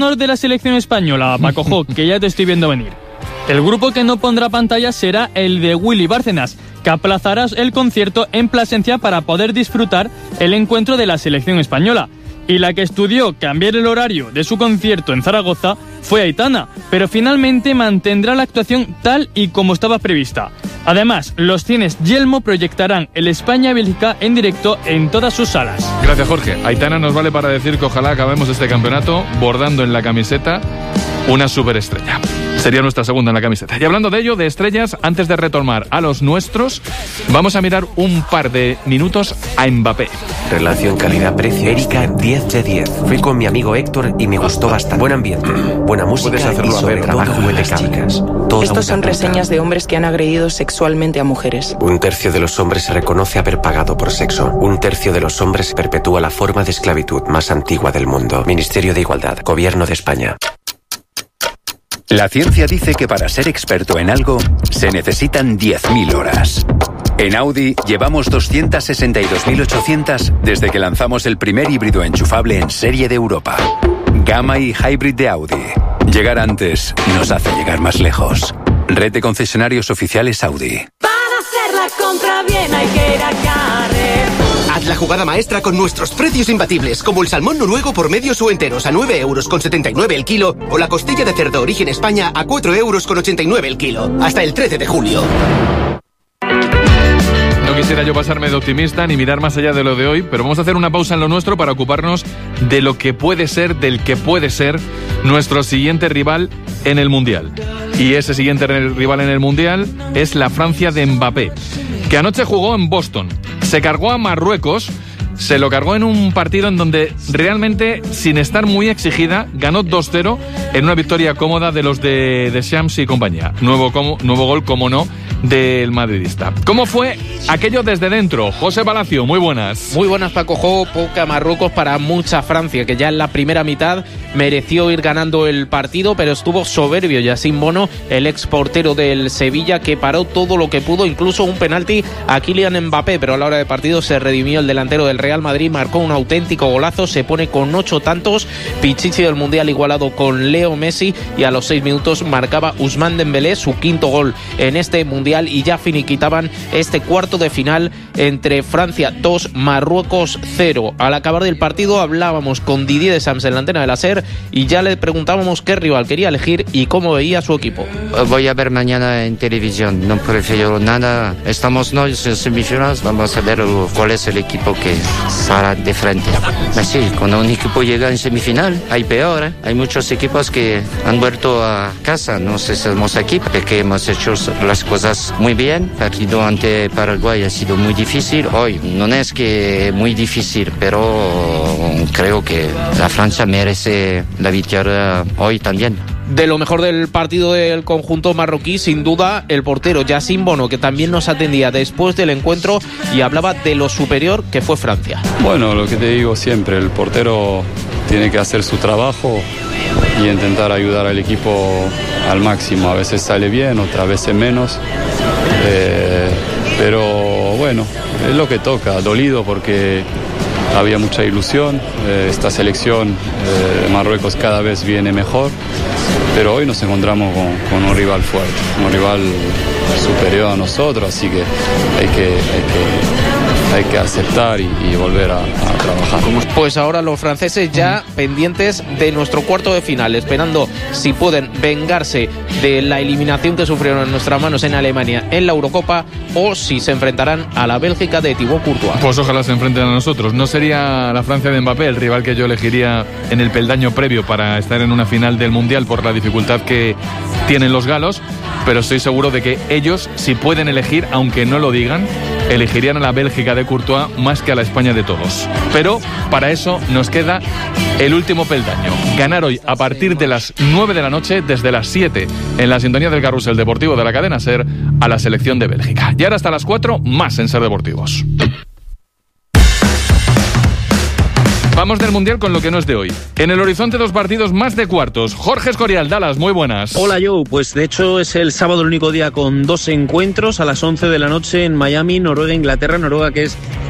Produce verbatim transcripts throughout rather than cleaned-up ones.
entrenador de la selección española, Paco Jo, que ya te estoy viendo venir. El grupo que no pondrá pantalla será el de Willy Bárcenas, que aplazará el concierto en Plasencia para poder disfrutar el encuentro de la selección española. Y la que estudió cambiar el horario de su concierto en Zaragoza fue Aitana, pero finalmente mantendrá la actuación tal y como estaba prevista. Además, los cines Yelmo proyectarán el España-Bélgica en directo en todas sus salas. Gracias, Jorge. Aitana nos vale para decir que ojalá acabemos este campeonato bordando en la camiseta una superestrella. Sería nuestra segunda en la camiseta. Y hablando de ello, de estrellas, antes de retomar a los nuestros, vamos a mirar un par de minutos a Mbappé. Relación calidad-precio. Erika, diez de diez. Fui con mi amigo Héctor y me gustó bastante. Buen ambiente, buena música y sobre trabajo de las chicas. Estos son reseñas de hombres que han agredido sexualmente a mujeres. Un tercio de los hombres se reconoce haber pagado por sexo. Un tercio de los hombres perpetúa la forma de esclavitud más antigua del mundo. Ministerio de Igualdad, Gobierno de España. La ciencia dice que para ser experto en algo se necesitan diez mil horas. En Audi llevamos doscientas sesenta y dos mil ochocientas desde que lanzamos el primer híbrido enchufable en serie de Europa. Gamma y Hybrid de Audi. Llegar antes nos hace llegar más lejos. Red de concesionarios oficiales Audi. Para hacer la compra bien hay que ir a Carrefour. Haz la jugada maestra con nuestros precios imbatibles, como el salmón noruego por medios o enteros a nueve euros con setenta y nueve el kilo o la costilla de cerdo origen España a cuatro euros con ochenta y nueve el kilo. Hasta el trece de julio. No quisiera yo pasarme de optimista ni mirar más allá de lo de hoy, pero vamos a hacer una pausa en lo nuestro para ocuparnos de lo que puede ser, del que puede ser nuestro siguiente rival en el Mundial. Y ese siguiente rival en el Mundial es la Francia de Mbappé, que anoche jugó en Boston. Se cargó a Marruecos, se lo cargó en un partido en donde realmente, sin estar muy exigida, ganó dos cero en una victoria cómoda de los de, de Shams y compañía. Nuevo, como, nuevo gol, como no, del madridista. ¿Cómo fue aquello desde dentro? José Palacio, muy buenas. Muy buenas, Paco Jo. Poca Marruecos para mucha Francia, que ya en la primera mitad mereció ir ganando el partido, pero estuvo soberbio Yacine Bono, el ex portero del Sevilla, que paró todo lo que pudo, incluso un penalti a Kylian Mbappé, pero a la hora de partido se redimió el delantero del Real Madrid, marcó un auténtico golazo, se pone con ocho tantos, Pichichi del Mundial igualado con Leo Messi, y a los seis minutos marcaba Ousmane Dembélé su quinto gol en este Mundial, y ya finiquitaban este cuarto de final entre Francia dos, Marruecos cero. Al acabar del partido hablábamos con Didier Deschamps en la antena de la SER y ya le preguntábamos qué rival quería elegir y cómo veía su equipo. Voy a ver mañana en televisión, no prefiero nada. Estamos no en semifinales, vamos a ver cuál es el equipo que sale de frente. Así, cuando un equipo llega en semifinal, hay peor, ¿eh? Hay muchos equipos que han vuelto a casa, no sé si somos aquí, porque hemos hecho las cosas muy bien. El partido ante Paraguay ha sido muy difícil. Hoy no es que muy difícil, pero creo que la Francia merece la victoria hoy también. De lo mejor del partido del conjunto marroquí, sin duda, el portero Yacine Bono, que también nos atendía después del encuentro y hablaba de lo superior que fue Francia. Bueno, lo que te digo siempre, el portero tiene que hacer su trabajo y intentar ayudar al equipo al máximo. A veces sale bien, otras veces menos. Eh, pero bueno, es lo que toca, dolido porque había mucha ilusión. Eh, esta selección eh, de Marruecos cada vez viene mejor. Pero hoy nos encontramos con, con un rival fuerte, un rival superior a nosotros, así que hay que, hay que, hay que aceptar y, y volver a, a trabajar. Pues ahora los franceses ya pendientes de nuestro cuarto de final, esperando si pueden vengarse de la eliminación que sufrieron en nuestras manos en Alemania en la Eurocopa o si se enfrentarán a la Bélgica de Thibaut Courtois. Pues ojalá se enfrenten a nosotros. No sería la Francia de Mbappé el rival que yo elegiría en el peldaño previo para estar en una final del Mundial por la dificultad que tienen los galos, pero estoy seguro de que ellos, si pueden elegir, aunque no lo digan, elegirían a la Bélgica de Courtois más que a la España de todos. Pero para eso nos queda el último peldaño. Ganar hoy a partir de las nueve de la noche, desde las siete, en la sintonía del Carrusel Deportivo de la cadena SER, a la selección de Bélgica. Y ahora hasta las cuatro, más en SER Deportivos. Vamos del Mundial con lo que no es de hoy. En el horizonte, dos partidos más de cuartos. Jorge Escorial, Dallas, muy buenas. Hola, Joe. Pues de hecho es el sábado el único día con dos encuentros a las once de la noche en Miami, Noruega, Inglaterra. Noruega, que es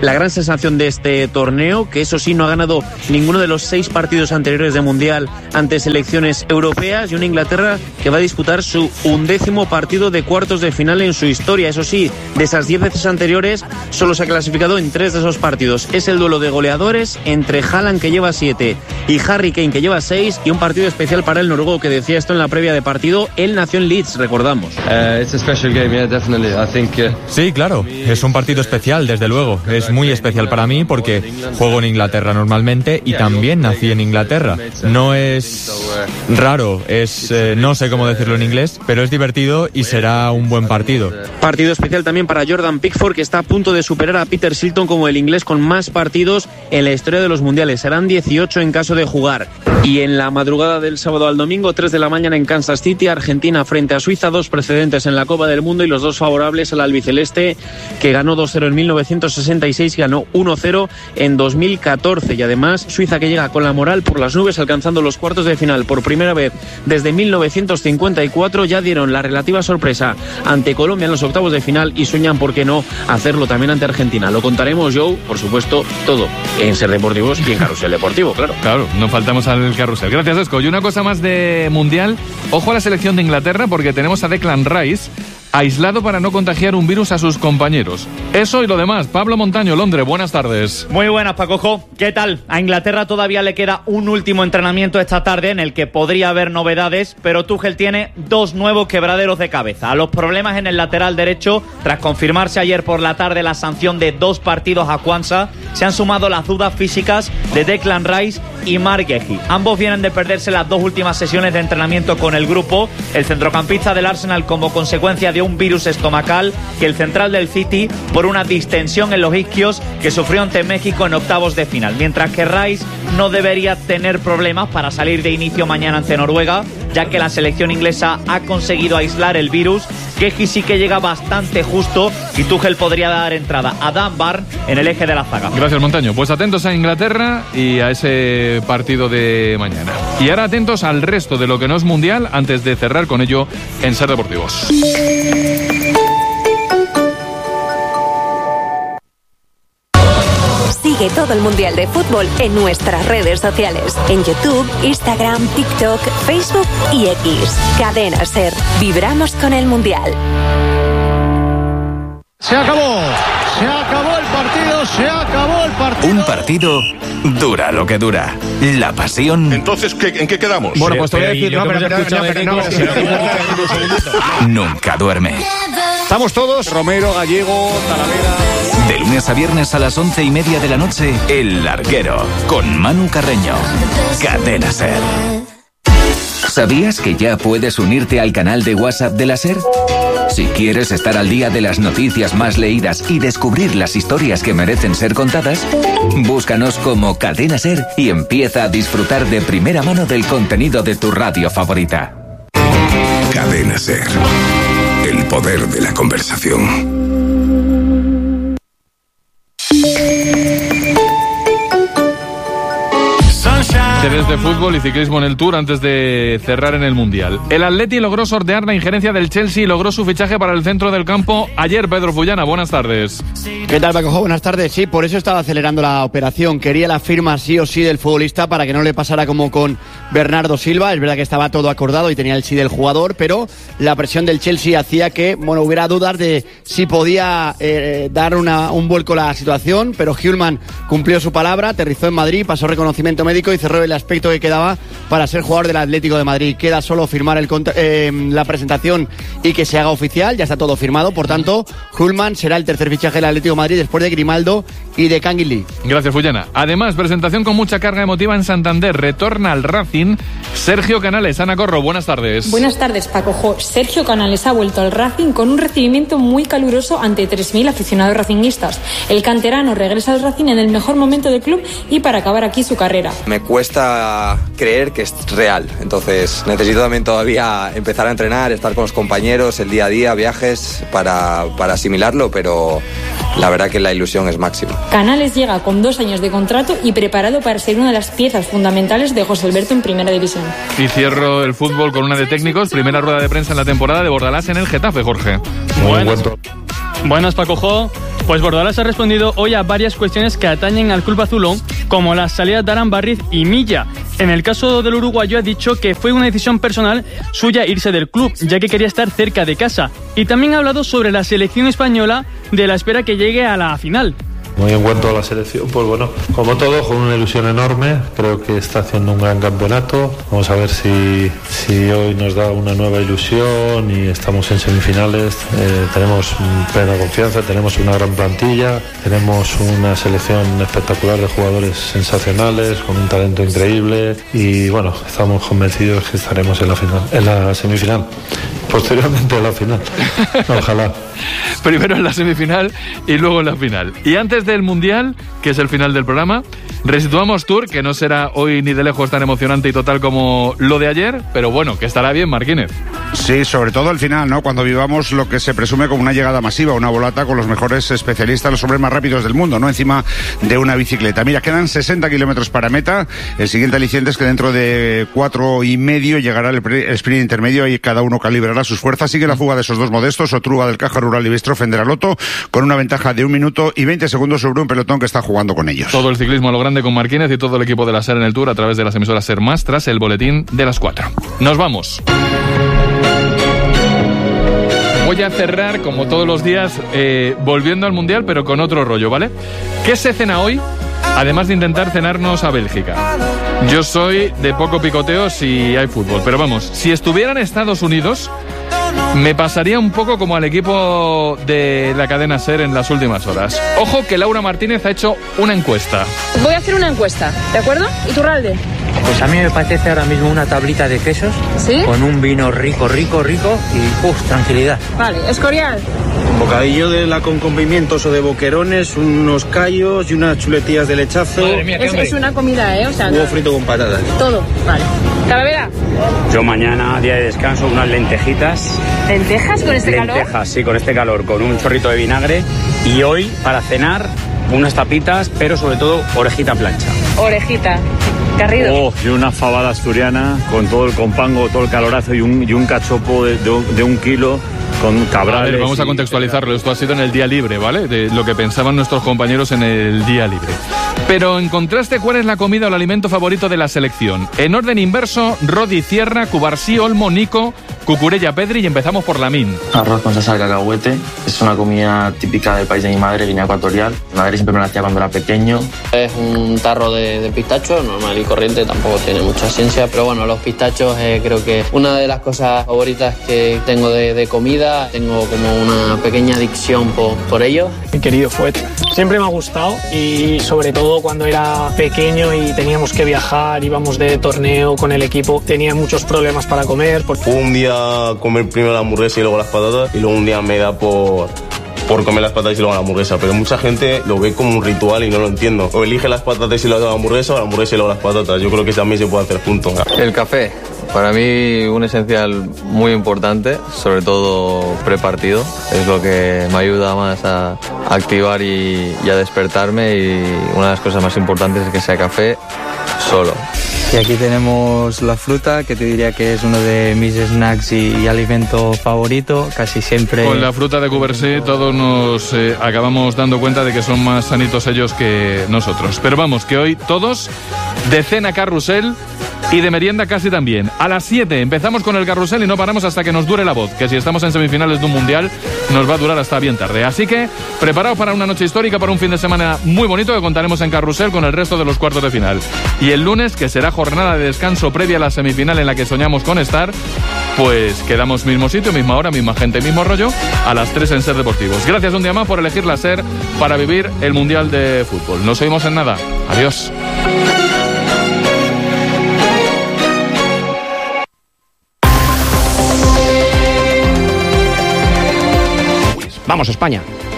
la gran sensación de este torneo, que eso sí no ha ganado ninguno de los seis partidos anteriores de Mundial ante selecciones europeas, y una Inglaterra que va a disputar su undécimo partido de cuartos de final en su historia. Eso sí, de esas diez veces anteriores solo se ha clasificado en tres de esos partidos. Es el duelo de goleadores entre Haaland, que lleva siete, y Harry Kane, que lleva seis, y un partido especial para el noruego, que decía esto en la previa de partido. Él nació en Leeds, recordamos. Uh, it's a special game, yeah, definitely. I think, uh... Sí, claro, es un partido especial, desde luego. Es muy especial para mí porque juego en Inglaterra normalmente y también nací en Inglaterra. No es raro, es eh, no sé cómo decirlo en inglés, pero es divertido y será un buen partido. Partido especial también para Jordan Pickford, que está a punto de superar a Peter Shilton como el inglés con más partidos en la historia de los mundiales. Serán dieciocho en caso de jugar. Y en la madrugada del sábado al domingo, tres de la mañana en Kansas City, Argentina frente a Suiza, dos precedentes en la Copa del Mundo y los dos favorables al albiceleste, que ganó dos cero en mil novecientos sesenta y seis y ganó uno cero en dos mil catorce. Y además Suiza, que llega con la moral por las nubes, alcanzando los cuartos de final por primera vez desde mil novecientos cincuenta y cuatro, ya dieron la relativa sorpresa ante Colombia en los octavos de final y sueñan, por qué no, hacerlo también ante Argentina. Lo contaremos, Joe, por supuesto, todo en Ser Deportivos y en Carrusel Deportivo, claro. Claro, no faltamos al carrusel. Gracias, Esco. Y una cosa más de Mundial. Ojo a la selección de Inglaterra, porque tenemos a Declan Rice aislado para no contagiar un virus a sus compañeros. Eso y lo demás. Pablo Montaño, Londres, buenas tardes. Muy buenas, Pacojo. ¿Qué tal? A Inglaterra todavía le queda un último entrenamiento esta tarde en el que podría haber novedades, pero Tuchel tiene dos nuevos quebraderos de cabeza. A los problemas en el lateral derecho, tras confirmarse ayer por la tarde la sanción de dos partidos a Kwanzaa, se han sumado las dudas físicas de Declan Rice y Marc Guehi. Ambos vienen de perderse las dos últimas sesiones de entrenamiento con el grupo. El centrocampista del Arsenal como consecuencia de un virus estomacal, que el central del City por una distensión en los isquios que sufrió ante México en octavos de final, mientras que Rice no debería tener problemas para salir de inicio mañana ante Noruega, ya que la selección inglesa ha conseguido aislar el virus. Guehi sí que llega bastante justo y Tuchel podría dar entrada a Dan Burn en el eje de la zaga. Gracias, Montaño. Pues atentos a Inglaterra y a ese partido de mañana. Y ahora atentos al resto de lo que no es mundial antes de cerrar con ello en Ser Deportivos. Sigue todo el Mundial de Fútbol en nuestras redes sociales. En YouTube, Instagram, TikTok, Facebook y X. Cadena Ser. Vibramos con el Mundial. Se acabó. Se acabó el partido. Se acabó el partido. Un partido dura lo que dura. La pasión. Entonces, ¿qué, ¿en qué quedamos? Bueno, pues te voy a decir, no, pero no, no, no, nunca duerme. Estamos todos, Romero, Gallego, Talavera. De lunes a viernes a las once y media de la noche, El Larguero, con Manu Carreño. Cadena Ser. ¿Sabías que ya puedes unirte al canal de WhatsApp de la Ser? Si quieres estar al día de las noticias más leídas y descubrir las historias que merecen ser contadas, búscanos como Cadena Ser y empieza a disfrutar de primera mano del contenido de tu radio favorita. Cadena Ser. El poder de la conversación. Interés de fútbol y ciclismo en el Tour antes de cerrar en el Mundial. El Atleti logró sortear la injerencia del Chelsea y logró su fichaje para el centro del campo ayer. Pedro Fullana, buenas tardes. ¿Qué tal, Paco? Buenas tardes. Sí, por eso estaba acelerando la operación. Quería la firma sí o sí del futbolista para que no le pasara como con Bernardo Silva. Es verdad que estaba todo acordado y tenía el sí del jugador, pero la presión del Chelsea hacía que, bueno, hubiera dudas de si podía eh, dar una, un vuelco a la situación, pero Hjulman cumplió su palabra, aterrizó en Madrid, pasó reconocimiento médico y cerró el aspecto que quedaba para ser jugador del Atlético de Madrid. Queda solo firmar el eh, la presentación y que se haga oficial. Ya está todo firmado. Por tanto, Hjulman será el tercer fichaje del Atlético de Madrid después de Grimaldo y de Canguilí. Gracias, Fullana. Además, presentación con mucha carga emotiva en Santander. Retorna al Racing Sergio Canales. Ana Corro, buenas tardes. Buenas tardes, Paco Jo. Sergio Canales ha vuelto al Racing con un recibimiento muy caluroso ante tres mil aficionados racinguistas. El canterano regresa al Racing en el mejor momento del club y para acabar aquí su carrera. Me cuesta creer que es real, entonces necesito también todavía empezar a entrenar, estar con los compañeros, el día a día, viajes para, para asimilarlo, pero la verdad que la ilusión es máxima. Canales llega con dos años de contrato y preparado para ser una de las piezas fundamentales de José Alberto en Primera División. Y cierro el fútbol con una de técnicos, primera rueda de prensa en la temporada de Bordalás en el Getafe, Jorge. Buenas, buenas Paco Jo. Pues Bordalas ha respondido hoy a varias cuestiones que atañen al club azulón, como las salidas de Aran Barriz y Milla. En el caso del uruguayo ha dicho que fue una decisión personal suya irse del club, ya que quería estar cerca de casa. Y también ha hablado sobre la selección española, de la espera que llegue a la final. Muy en cuanto a la selección, pues bueno, como todo, con una ilusión enorme. Creo que está haciendo un gran campeonato. Vamos a ver si, si hoy nos da una nueva ilusión y estamos en semifinales. Eh, tenemos plena confianza, tenemos una gran plantilla, tenemos una selección espectacular de jugadores sensacionales, con un talento increíble y bueno, estamos convencidos que estaremos en la final, en la semifinal. Posteriormente en la final. Ojalá. Primero en la semifinal y luego en la final. Y antes del Mundial, que es el final del programa, resituamos Tour, que no será hoy ni de lejos tan emocionante y total como lo de ayer, pero bueno, que estará bien, Marquínez. Sí, sobre todo al final, ¿no? Cuando vivamos lo que se presume como una llegada masiva, una volata con los mejores especialistas, los hombres más rápidos del mundo, ¿no? Encima de una bicicleta. Mira, quedan sesenta kilómetros para meta. El siguiente aliciente es que dentro de cuatro y medio llegará el, pre- el sprint intermedio y cada uno calibrará sus fuerzas. Sigue la fuga de esos dos modestos, Otrúa del Caja Rural y Bistro Fenderaloto, con una ventaja de un minuto y veinte segundos sobre un pelotón que está jugando con ellos. Todo el ciclismo a lo grande con Marquínez y todo el equipo de la SER en el Tour a través de las emisoras SER Más tras el boletín de las cuatro. Nos vamos. Voy a cerrar, como todos los días, eh, volviendo al Mundial, pero con otro rollo, ¿vale? ¿Qué se cena hoy? Además de intentar cenarnos a Bélgica. Yo soy de poco picoteo si hay fútbol, pero vamos, si estuviera en Estados Unidos, me pasaría un poco como al equipo de la cadena SER en las últimas horas. Ojo que Laura Martínez ha hecho una encuesta. Voy a hacer una encuesta, ¿de acuerdo? ¿Iturralde? Pues a mí me apetece ahora mismo una tablita de quesos, ¿sí? Con un vino rico, rico, rico y ¡uf! Tranquilidad. Vale, Escorial. Bocadillo de lacón con pimientos o de boquerones, unos callos y unas chuletillas de lechazo. Mía, es, es una comida, ¿eh? O sea, huevo no. frito con patatas. Todo, vale. Calavera. Yo mañana, día de descanso, unas lentejitas. ¿Lentejas con este lentejas, calor? Lentejas, sí, con este calor, con un chorrito de vinagre. Y hoy, para cenar, unas tapitas, pero sobre todo orejita plancha. Orejita. Garrido. Oh, y una fabada asturiana con todo el compango, todo el calorazo y un, y un cachopo de, de, de un kilo con cabrales. A ver, vamos a contextualizarlo. Esto ha sido en el día libre, ¿vale? De lo que pensaban nuestros compañeros en el día libre. Pero en contraste, ¿cuál es la comida o el alimento favorito de la selección? En orden inverso, Rodi Cierra, Cubarsí, Olmo, Nico, Cucurella, Pedri y empezamos por Lamín. Arroz con salsa de cacahuete. Es una comida típica del país de mi madre, Guinea Ecuatorial. Mi madre siempre me la hacía cuando era pequeño. Es un tarro de, de pistacho, normal y corriente, tampoco tiene mucha ciencia, pero bueno, los pistachos eh, creo que una de las cosas favoritas que tengo de, de comida. Tengo como una pequeña adicción por, por ellos. Mi querido Fuet, siempre me ha gustado y sobre todo cuando era pequeño y teníamos que viajar, íbamos de torneo con el equipo, tenía muchos problemas para comer. Por... Un día comer primero la hamburguesa y luego las patatas y luego un día me da por... por comer las patatas y luego la hamburguesa, pero mucha gente lo ve como un ritual y no lo entiendo. O elige las patatas y luego la hamburguesa o la hamburguesa y luego las patatas. Yo creo que también se puede hacer juntos. El café, para mí un esencial muy importante, sobre todo prepartido. Es lo que me ayuda más a activar y, y a despertarme, y una de las cosas más importantes es que sea café solo. Y aquí tenemos la fruta, que te diría que es uno de mis snacks y, y alimento favorito, casi siempre. Con la fruta de Cubersí todos nos eh, acabamos dando cuenta de que son más sanitos ellos que nosotros. Pero vamos, que hoy todos de cena carrusel y de merienda casi también. A las siete empezamos con el carrusel y no paramos hasta que nos dure la voz, que si estamos en semifinales de un mundial nos va a durar hasta bien tarde. Así que preparaos para una noche histórica, para un fin de semana muy bonito que contaremos en carrusel con el resto de los cuartos de final. Y el lunes, que será jornada de descanso previa a la semifinal en la que soñamos con estar, pues quedamos mismo sitio, misma hora, misma gente, mismo rollo, a las tres en SER Deportivos. Gracias un día más por elegir la SER para vivir el Mundial de Fútbol. Nos oímos en nada. Adiós. Vamos, España.